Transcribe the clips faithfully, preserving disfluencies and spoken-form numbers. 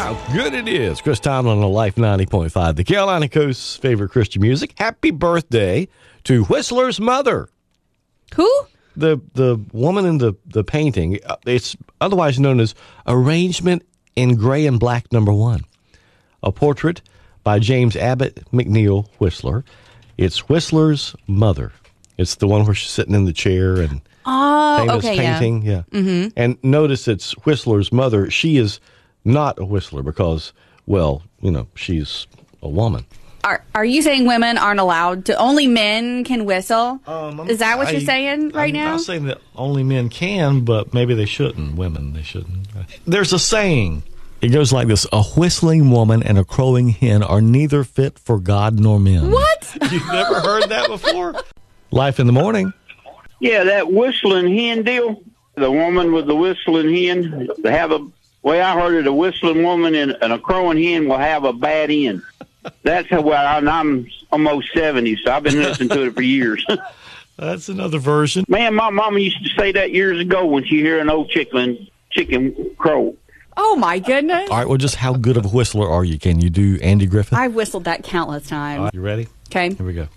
How good it is. Chris Tomlin on Life ninety point five, the Carolina Coast's favorite Christian music. Happy birthday to Whistler's mother. Who? The the woman in the, the painting. It's otherwise known as Arrangement in Gray and Black Number One. A portrait by James Abbott McNeil Whistler. It's Whistler's mother. It's the one where she's sitting in the chair and oh, famous okay, painting. Yeah. yeah. Mm-hmm. And notice it's Whistler's mother. She is not a Whistler because, well, you know, she's a woman. Are Are you saying women aren't allowed to? Only men can whistle? Um, Is that what I, you're saying right I'm now? I'm not saying that only men can, but maybe they shouldn't. Women, they shouldn't. There's a saying. It goes like this: a whistling woman and a crowing hen are neither fit for God nor men. What? You've never heard that before? Life in the morning. Yeah, that whistling hen deal. The woman with the whistling hen, they have a way I heard it. A whistling woman and, and a crowing hen will have a bad end. That's how well I, I'm almost seventy, so I've been listening to it for years. That's another version. Man, my mama used to say that years ago when she hear an old chicken chicken crow. Oh my goodness! All right, well, just how good of a whistler are you? Can you do Andy Griffith? I've whistled that countless times. Right, you ready? Okay. Here we go.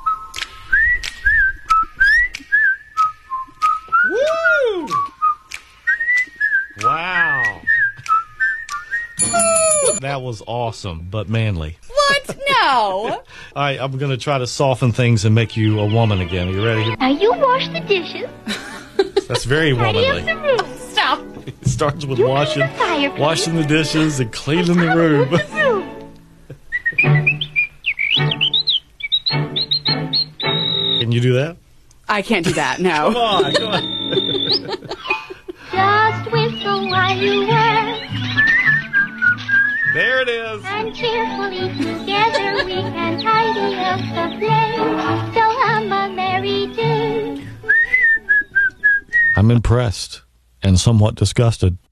Woo! Wow. That was awesome, but manly. What? No. All right, I'm going to try to soften things and make you a woman again. Are you ready? Now you wash the dishes. That's very Tidy up womanly. the room. Stop. It starts with You washing, need a fireplace. washing the dishes and cleaning the room. The room. Can you do that? I can't do that. No. Come on, come on. Just whistle while you work, There it is. and cheerfully together we can tidy up the place. So hum a merry tune. I'm impressed and somewhat disgusted.